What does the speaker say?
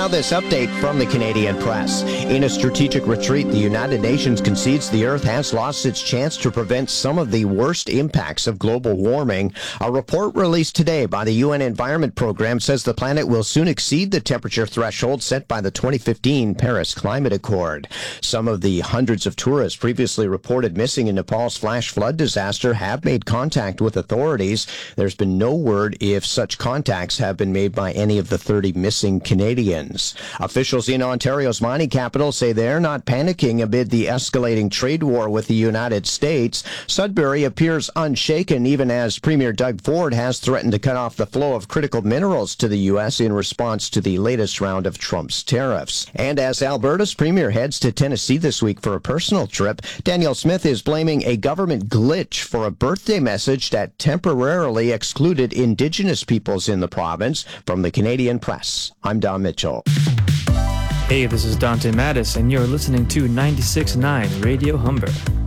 this update from the Canadian Press. In a strategic retreat, the United Nations concedes the Earth has lost its chance to prevent some of the worst impacts of global warming. A report released today by the UN Environment Program says the planet will soon exceed the temperature threshold set by the 2015 Paris Climate Accord. Some of the hundreds of tourists previously reported missing in Nepal's flash flood disaster have made contact with authorities. There's been no word if such contacts have been made by any of the 30 missing Canadians. Officials in Ontario's mining capital say they're not panicking amid the escalating trade war with the United States. Sudbury appears unshaken even as Premier Doug Ford has threatened to cut off the flow of critical minerals to the U.S. in response to the latest round of Trump's tariffs. And as Alberta's Premier heads to Tennessee this week for a personal trip, Danielle Smith is blaming a government glitch for a birthday message that temporarily excluded Indigenous peoples in the province. From the Canadian Press, I'm Don Mitchell. Hey, this is Dante Mattis, and you're listening to 96.9 Radio Humber.